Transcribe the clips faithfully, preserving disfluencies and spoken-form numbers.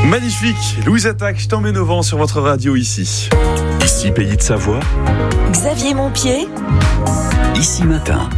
Magnifique, Louise Attaque, je t'emmène au vent sur votre radio ici. Ici Pays de Savoie. Xavier Montpied. Ici Matin.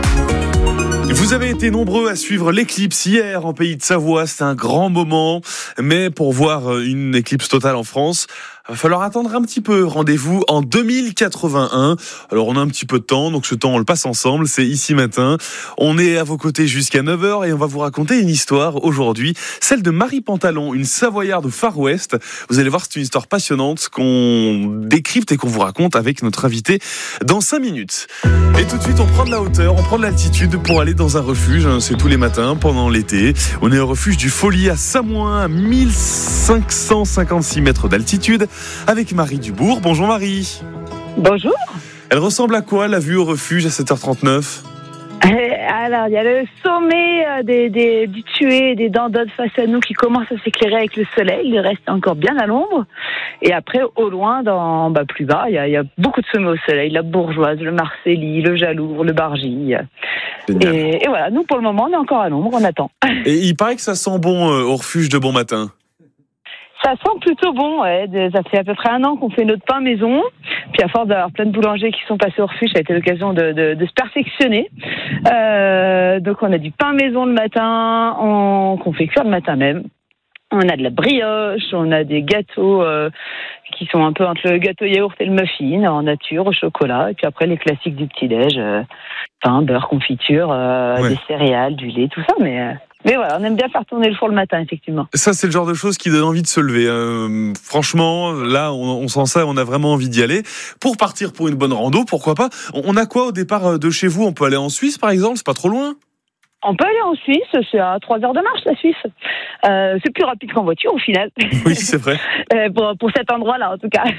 Vous avez été nombreux à suivre l'éclipse hier en Pays de Savoie, c'était un grand moment, mais pour voir une éclipse totale en France, il va falloir attendre un petit peu. Rendez-vous en deux mille quatre-vingt-un. Alors on a un petit peu de temps, donc ce temps on le passe ensemble, c'est Ici Matin. On est à vos côtés jusqu'à neuf heures et on va vous raconter une histoire aujourd'hui, celle de Marie Pantalon, une Savoyarde au Far West. Vous allez voir, c'est une histoire passionnante qu'on décrypte et qu'on vous raconte avec notre invité dans cinq minutes. Et tout de suite on prend de la hauteur, on prend de l'altitude pour aller dans un refuge, c'est tous les matins pendant l'été. On est au refuge du Folies à Samoin, à mille cinq cent cinquante-six mètres d'altitude, avec Marie Dubourg. Bonjour Marie. Bonjour. Elle ressemble à quoi la vue au refuge à sept heures trente-neuf ? Alors, il y a le sommet des, des, du Tué et des Dandodes face à nous qui commence à s'éclairer avec le soleil. Le reste est encore bien à l'ombre. Et après, au loin, dans, bah, plus bas, il y, a, il y a beaucoup de sommets au soleil. La Bourgeoise, le Marcélie, le Jalour, le Bargy. Et, et voilà, nous, pour le moment, on est encore à l'ombre, on attend. Et il paraît que ça sent bon euh, au refuge de bon matin. Ça sent plutôt bon, ouais. Ça fait à peu près un an qu'on fait notre pain maison. Puis à force d'avoir plein de boulangers qui sont passés au refuge, ça a été l'occasion de, de, de se perfectionner. Euh, donc on a du pain maison le matin, on, qu'on fait cuire le matin même. On a de la brioche, on a des gâteaux euh, qui sont un peu entre le gâteau yaourt et le muffin, en nature, au chocolat. Et puis après les classiques du petit-déj, euh, pain, beurre, confiture, euh, ouais. Des céréales, du lait, tout ça, mais... Euh, Mais voilà, on aime bien faire tourner le four le matin, effectivement. Ça, c'est le genre de choses qui donne envie de se lever. Euh, franchement, là, on, on sent ça, on a vraiment envie d'y aller. Pour partir pour une bonne rando, pourquoi pas. On a quoi au départ de chez vous ? On peut aller en Suisse, par exemple ? C'est pas trop loin ? On peut aller en Suisse, c'est à trois heures de marche, la Suisse. Euh, c'est plus rapide qu'en voiture, au final. Oui, c'est vrai. euh, pour, pour cet endroit-là, en tout cas.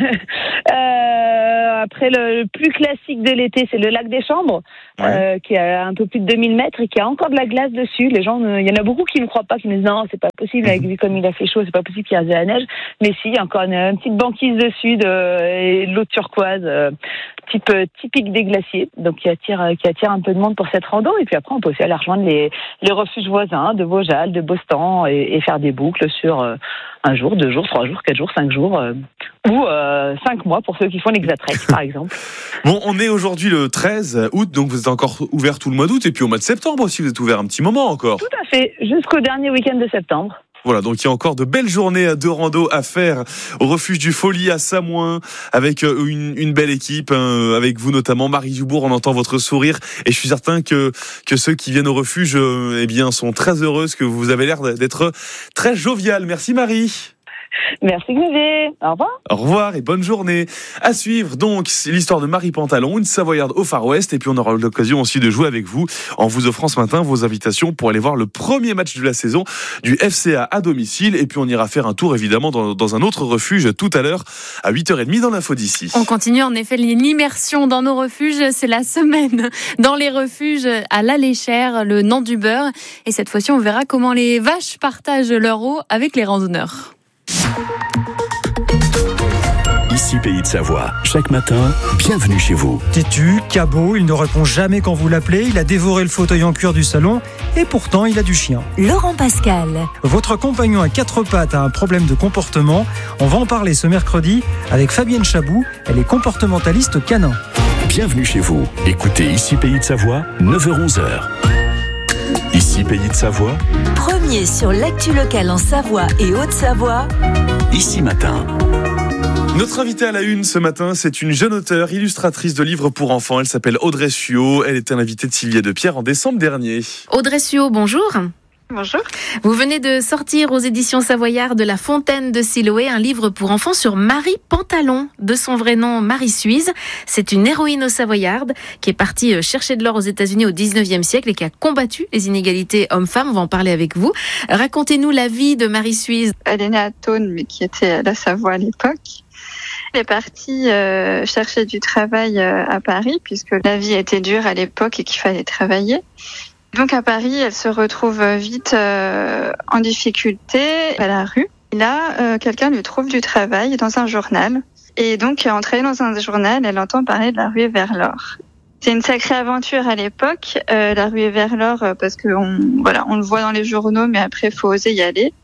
Euh, après, le, le plus classique de l'été, c'est le lac des Chambres, ouais. euh, qui a un peu plus de deux mille mètres et qui a encore de la glace dessus. Les gens, il y en a beaucoup qui ne croient pas, qui me disent non, c'est pas possible, avec vu comme il a fait chaud, c'est pas possible qu'il y ait de la neige. Mais si, il y a encore une, une petite banquise dessus de, et de l'eau turquoise, euh, type typique des glaciers, donc qui attire, qui attire un peu de monde pour cette rando. Et puis après, on peut aussi aller rejoindre les, les refuges voisins de Beaujal, de Bostan, et, et faire des boucles sur euh, un jour, deux jours, trois jours, quatre jours, cinq jours, euh, ou euh, cinq mois pour ceux qui font l'Exatrek, par exemple. Bon, on est aujourd'hui le treize août, donc vous êtes encore ouvert tout le mois d'août, et puis au mois de septembre aussi, vous êtes ouvert un petit moment encore. Tout à fait, jusqu'au dernier week-end de septembre. Voilà, donc il y a encore de belles journées de rando à faire au refuge du Folies à Samoin, avec une, une belle équipe, hein, avec vous notamment, Marie Dubourg. On entend votre sourire et je suis certain que que ceux qui viennent au refuge, euh, eh bien, sont très heureuses, que vous avez l'air d'être très jovial. Merci Marie. Merci Xavier, au revoir. Au revoir et bonne journée. À suivre donc, c'est l'histoire de Marie Pantalon, une Savoyarde au Far West, et puis on aura l'occasion aussi de jouer avec vous en vous offrant ce matin vos invitations pour aller voir le premier match de la saison du F C A à domicile, et puis on ira faire un tour évidemment dans, dans un autre refuge tout à l'heure à huit heures trente dans l'info d'ici. On continue en effet l'immersion dans nos refuges, c'est la semaine dans les refuges à l'Alléchère, le Nant du Beurre, et cette fois-ci on verra comment les vaches partagent leur eau avec les randonneurs. Ici Pays de Savoie. Chaque matin, bienvenue chez vous. Têtu, cabot, il ne répond jamais quand vous l'appelez, il a dévoré le fauteuil en cuir du salon et pourtant il a du chien. Laurent Pascal. Votre compagnon à quatre pattes a un problème de comportement. On va en parler ce mercredi avec Fabienne Chabou, elle est comportementaliste canin. Bienvenue chez vous. Écoutez Ici Pays de Savoie, neuf heures onze. Ici Pays de Savoie. Premier sur l'actu locale en Savoie et Haute-Savoie. Ici Matin. Notre invitée à la une ce matin, c'est une jeune auteure, illustratrice de livres pour enfants. Elle s'appelle Audrey Suot. Elle était l'invitée de Sylvia Depierre en décembre dernier. Audrey Suot, bonjour. Bonjour. Vous venez de sortir aux éditions Savoyard de La Fontaine de Siloé, un livre pour enfants sur Marie Pantalon, de son vrai nom Marie Suisse. C'est une héroïne aux Savoyardes qui est partie chercher de l'or aux États-Unis au dix-neuvième siècle et qui a combattu les inégalités hommes-femmes. On va en parler avec vous. Racontez-nous la vie de Marie Suisse. Elle est née à Thônes, mais qui était à la Savoie à l'époque. Elle est partie euh, chercher du travail euh, à Paris, puisque la vie était dure à l'époque et qu'il fallait travailler. Donc à Paris, elle se retrouve vite euh, en difficulté à la rue. Et là, euh, quelqu'un lui trouve du travail dans un journal. Et donc, en travaillant dans un journal, elle entend parler de la ruée vers l'or. C'est une sacrée aventure à l'époque, euh, la ruée vers l'or, parce que on, voilà, on le voit dans les journaux, mais après, il faut oser y aller.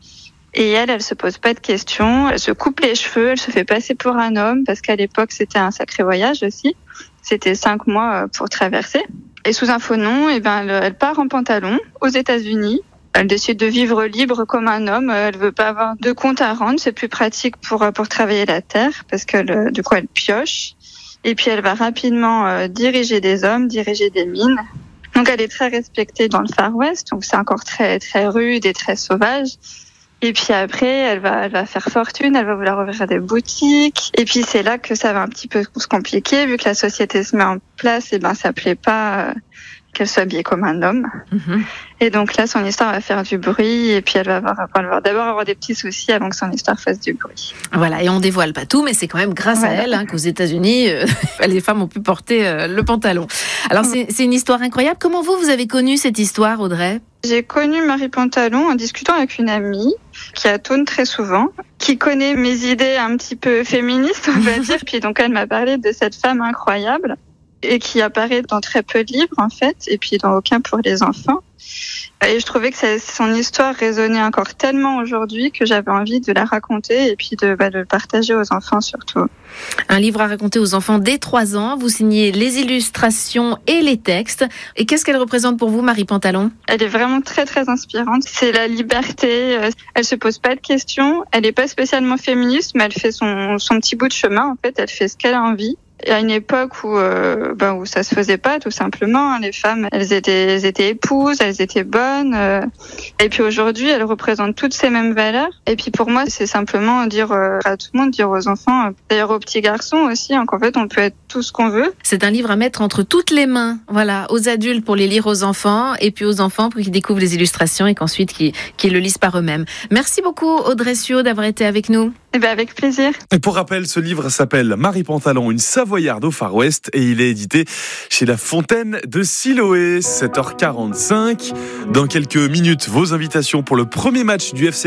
Et elle, elle se pose pas de questions. Elle se coupe les cheveux, elle se fait passer pour un homme parce qu'à l'époque, c'était un sacré voyage aussi. C'était cinq mois pour traverser. Et sous un faux nom, eh ben, elle, elle part en pantalon aux États-Unis. Elle décide de vivre libre comme un homme. Elle veut pas avoir de compte à rendre. C'est plus pratique pour pour travailler la terre parce que du coup, elle pioche. Et puis, elle va rapidement euh, diriger des hommes, diriger des mines. Donc, elle est très respectée dans le Far West. Donc, c'est encore très très rude et très sauvage. Et puis après, elle va, elle va faire fortune, elle va vouloir ouvrir des boutiques. Et puis c'est là que ça va un petit peu se compliquer, vu que la société se met en place, et ben ça plaît pas euh, qu'elle soit habillée comme un homme. Mm-hmm. Et donc là, son histoire va faire du bruit, et puis elle va avoir, elle va d'abord avoir des petits soucis avant que son histoire fasse du bruit. Voilà, et on dévoile pas tout, mais c'est quand même grâce voilà. à elle hein, qu'aux États-Unis, euh, les femmes ont pu porter euh, le pantalon. Alors c'est, c'est une histoire incroyable. Comment vous, vous avez connu cette histoire, Audrey ? J'ai connu Marie Pantalon en discutant avec une amie qui tourne très souvent, qui connaît mes idées un petit peu féministes, on va dire. Puis donc elle m'a parlé de cette femme incroyable et qui apparaît dans très peu de livres en fait, et puis dans aucun pour les enfants. Et je trouvais que ça, son histoire résonnait encore tellement aujourd'hui que j'avais envie de la raconter et puis de, bah, de le partager aux enfants surtout. Un livre à raconter aux enfants dès trois ans. Vous signez les illustrations et les textes. Et qu'est-ce qu'elle représente pour vous, Marie Pantalon ? Elle est vraiment très très inspirante. C'est la liberté. Elle se pose pas de questions. Elle est pas spécialement féministe, mais elle fait son, son petit bout de chemin. En fait, elle fait ce qu'elle a envie. Et à une époque où, euh, ben, où ça se faisait pas, tout simplement. Les femmes, elles étaient, elles étaient épouses, elles étaient bonnes. Euh, et puis aujourd'hui, elles représentent toutes ces mêmes valeurs. Et puis pour moi, c'est simplement dire euh, à tout le monde, dire aux enfants, d'ailleurs aux petits garçons aussi, hein, qu'en fait, on peut être tout ce qu'on veut. C'est un livre à mettre entre toutes les mains, voilà, aux adultes pour les lire aux enfants, et puis aux enfants pour qu'ils découvrent les illustrations et qu'ensuite qu'ils, qu'ils le lisent par eux-mêmes. Merci beaucoup, Audrey Suot, d'avoir été avec nous. Eh ben avec plaisir. Et pour rappel, ce livre s'appelle Marie Pantalon, une Savoyarde au Far West, et il est édité chez La Fontaine de Siloé. sept heures quarante-cinq. Dans quelques minutes, vos invitations pour le premier match du F C